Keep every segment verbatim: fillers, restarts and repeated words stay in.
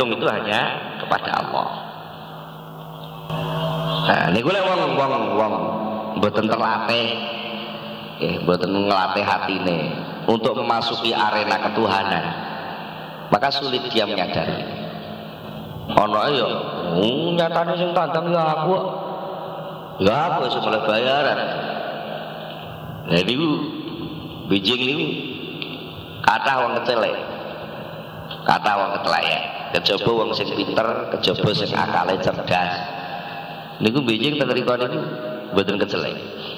bergantung itu hanya kepada Allah. Nah, niku lek wong wong wong mboten terlatih, nggih, mboten ngelatih hatine untuk memasuki arena ketuhanan, maka sulit dia menyadari. Ana ya, oh, nyatane sing tandang ya aku. Ya aku sing oleh bayaran. Nah niku bijing niku kathah wong kecelek. Kathah wong ketelek. Kejaba wong sing pinter, kejaba sing akale cerdas. Niku bijing teng rika niku mboten kecelek.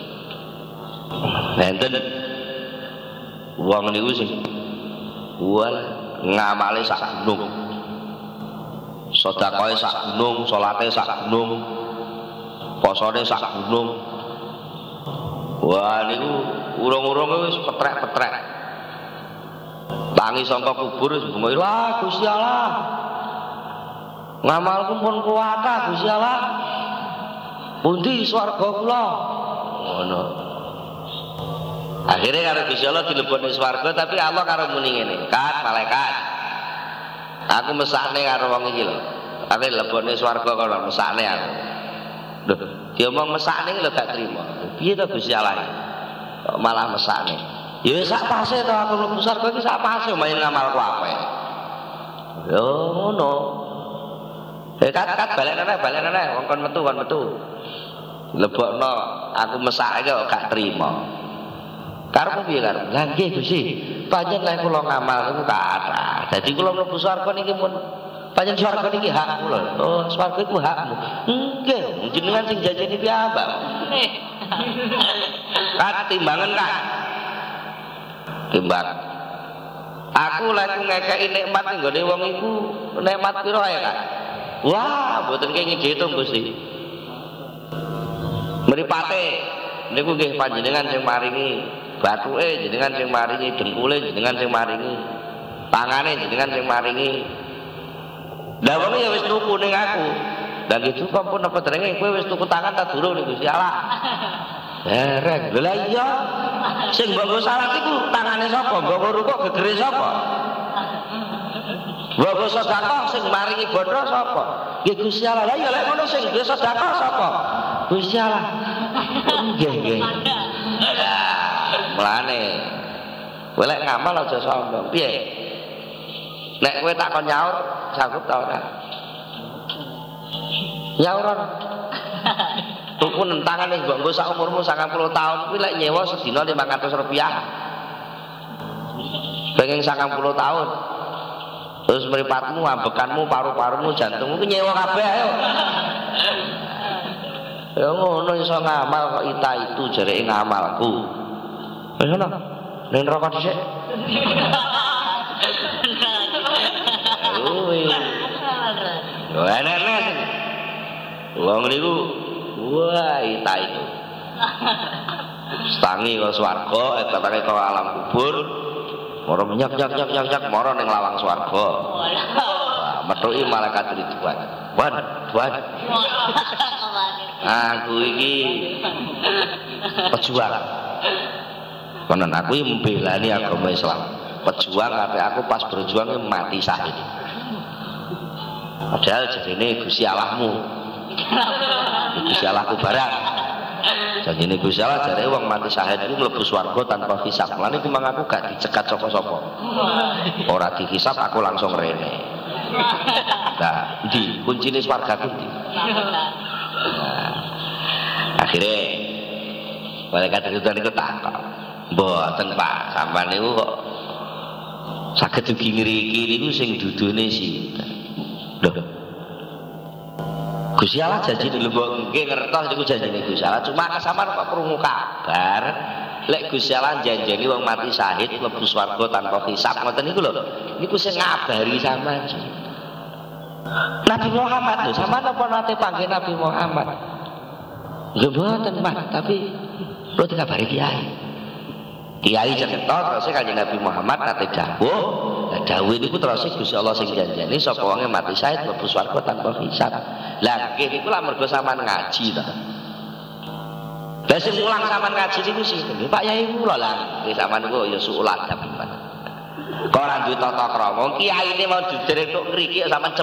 Nenten wong niku sing wal ngamale sak gunung. Sedekahe sak gunung, salate sak gunung, posone sak gunung. Wah niku urung-urung wis petrek-petrek. Tangi sangka kubur wis bunga, "Lah Gusti Allah. Ngamalku pun kuwata Gusti Allah. Pundi swarga kula?" Ngono. Akhirnya karo Gusti Allah dilebokne swarga, tapi Allah karo muni ngene, "Kat malaikat. Aku mesakne karo wong iki lho. Aku lebokne swarga kono mesakne aku." Lho, dia omong mesakne lho gak trimo. Piye to Gusti Allah? Kok malah mesakne? Ya sak pase to aku mlebu swarga iki sak pase main ngamalku apik. Yo ngono. Eh kat kat balik nene balik nene wong kon metu kon metu. Lebokno aku mesake kok gak trimo. Karepmu piye karep? Lah nggih Gusti, panjen lek kula ngamal niku kathah. Dadi kula mlebu swarga niki pun panjen swarga niki hak kula. Oh, swarga iku hakmu. Nggih, jenengan sing janjeni piyambak. Kat timbangan Kak. Timbang. Aku lek ngekeki nikmat ning gone wong iku nikmat pira ae Kak? Wah, mboten kenging diitung Gusti. Mripate niku nggih panjenengan sing maringi batuke, jenengan sing maringi dengkule, jenengan sing maringi tangane, jenengan sing maringi. Lah wong ya wis tuku ning aku. Lah gitu kok pun apa derenge kowe wis tuku tangan ta durung ning Gusti Allah. Dereng. Lha iya. Sing mbok salat iku tangane sapa? Mbok rukuk gegere sapa? Mbok sedekah sing maringi bondo sapa? Nggih Gusti Allah. Lah iya lek ngono sing duwe sedekah sapa? Gusti Allah. Nggih nggih. Mulane kowe lek ngamal aja sombong. Piye? Nek kowe tak kon nyaur, sanggup ta ora? Nyaur ora? Tuku nentangan ning mbok nggo sak umurmu sangang puluh tahun kuwi lek nyewa sedina lima ratus rupiah. Pengen sangang puluh tahun. Terus mripatmu, ambekanmu, paru-parumu, jantungmu ku nyewa kabeh ayo. Ya ngono iso ngamal kok ita itu jareke ngamalku. Wis ngono. Ning rokok dhisik. Woi. Yo enek-enek. Wong niku wah ita itu. Stangi ke swarga, etatake ke alam kubur. Moro nyak nyak nyak nyak nyak moro ning lawang swarga. Wah, metuki malaikat Ridwan. Wan, wan. Aku iki pejuang. Konon aku iki mbelani agama Islam. Pejuang tapi aku pas berjuang mati syahid. Padahal jarene Gusti Allahmu. Gusti Allahku barang. Janjine Gusti Allah jare wong mati syahid iku mlebu swarga tanpa hisab. Lan iku mang aku gak dicekat sapa-sapa. Ora dihisab aku langsung rene. Nah, ndi kuncine swargaku ndi? Nah, akhirnya malaikat Ridwan itu takok, mboten Pak, sampean niku kok saged ugi ngriki niku sing dudune sinten? Lho. Gusti Allah janji lho nggih ngertos niku janjine Gusti Allah, cuma sampean kok krungu kabar lek Gusti Allah janjeni wong mati syahid mlebu swarga tanpa hisab ngoten niku lho. Niku sing ngabari sampean. Nabi Muhammad lho, sampean apa nate panggil Nabi Muhammad? Nggih mboten, Mas, tapi perlu dikabari kiai. Kiai cerita terus kanjeng Nabi Muhammad nate dawuh, dawuh niku terus Gusti Allah sing janjeni sapa wonge mati syahid mlebu swarga tanpa hisab. Lah nggih niku lak mergo sampean ngaji to. Lah sing mulang sampean ngaji niku sinten? Pak Yai kula lah. Nggih sampean niku ya suul adab. Kok ora duwe tata krama, kiyaine mau diderek tok ngriki sampean